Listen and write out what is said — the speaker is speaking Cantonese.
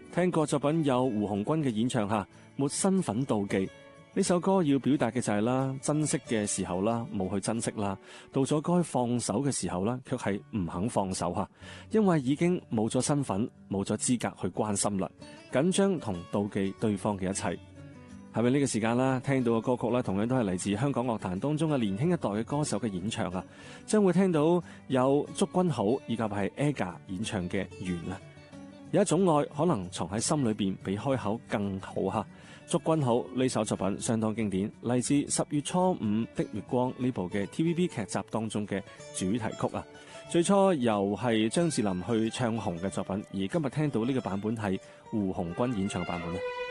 聽過作品有胡鴻鈞嘅演唱下，沒身份妒忌。呢首歌要表達嘅就係啦，珍惜嘅時候啦，冇去珍惜啦，到咗該放手嘅時候啦，卻係唔肯放手吓，因為已經冇咗身份，冇咗資格去關心啦，緊張同妒忌對方嘅一切。係咪呢個時間啦？聽到嘅歌曲啦，同樣都係嚟自香港樂壇當中嘅年輕一代嘅歌手嘅演唱啊，將會聽到有祝君好以及係 AGA 演唱嘅緣啊。有一種愛可能藏喺心裏邊，比開口更好吓。祝君好呢首作品相當經典，嚟自10月初5的月光呢部嘅 TVB 劇集當中嘅主題曲啊。最初由係張智霖去唱紅嘅作品，而今日聽到呢個版本係胡鴻鈞演唱嘅版本啊。